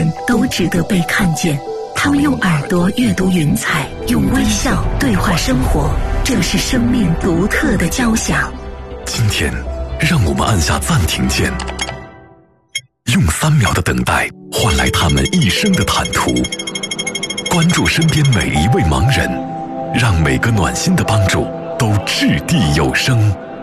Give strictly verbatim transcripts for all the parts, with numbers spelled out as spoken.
人都值得被看见。他们用耳朵阅读云彩，用微笑对话生活，这是生命独特的交响。 今天让我们按下暂停键，用三秒的等待换来他们一生的坦途。关注身边每一位盲人，让每个暖心的帮助都掷地有声。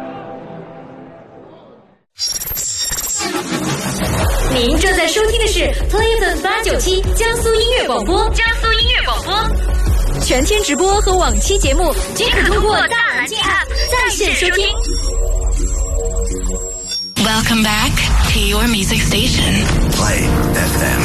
您正在收听的是 Play 八九七江苏音乐广播，江苏音乐广播，全天直播和往期节目均可通过大蓝鲸 App 在线收听。 Welcome back to your music station. Play F M.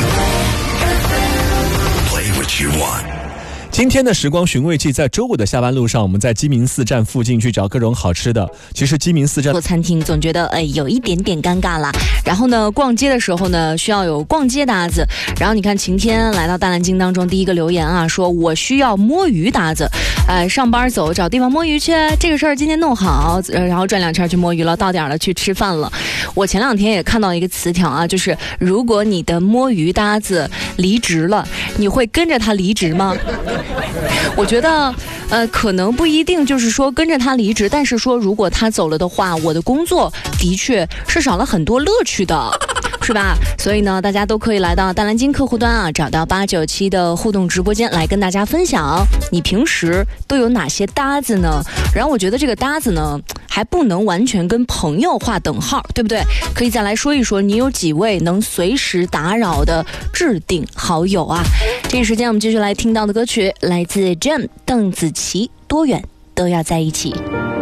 Play what you want. 今天的时光寻味记，在周五的下班路上，我们在鸡鸣寺站附近去找各种好吃的。其实鸡鸣寺站做餐厅总觉得哎有一点点尴尬啦。然后呢，逛街的时候呢，需要有逛街搭子。然后你看晴天来到大蓝鲸当中，第一个留言啊，说我需要摸鱼搭子。哎，上班走找地方摸鱼去，这个事儿今天弄好，然后转两圈去摸鱼了，到点了去吃饭了。我前两天也看到一个词条啊，就是如果你的摸鱼搭子离职了，你会跟着他离职吗？我觉得呃，可能不一定就是说跟着他离职，但是说如果他走了的话，我的工作的确是少了很多乐趣的，是吧？所以呢，大家都可以来到大蓝鲸客户端啊，找到八九七的互动直播间来跟大家分享你平时都有哪些搭子呢？然后我觉得这个搭子呢还不能完全跟朋友划等号，对不对？可以再来说一说你有几位能随时打扰的置顶好友啊。这个时间我们继续来听到的歌曲来自 Jam 邓紫棋，多远都要在一起。